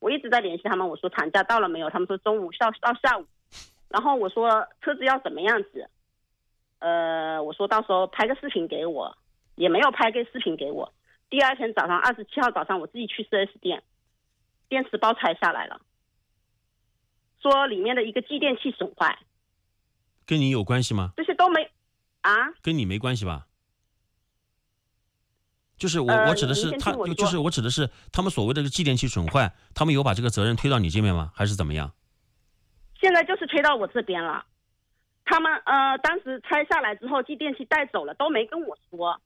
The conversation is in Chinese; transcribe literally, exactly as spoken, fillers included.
我一直在联系他们，我说厂家到了没有？他们说中午到到下午。然后我说车子要怎么样子？呃，我说到时候拍个视频给我，也没有拍个视频给我。第二天早上二十七号早上，我自己去 四 S 店，电池包拆下来了，说里面的一个继电器损坏。 跟你有关系吗？ 这些都没啊？ 跟你没关系吧？就是我、 呃、 我指的是他，就是我指的是他们所谓的继电器损坏，他们有把这个责任推到你这边吗？还是怎么样？ 现在就是推到我这边了。他们呃当时拆下来之后，继电器带走了，都没跟我说。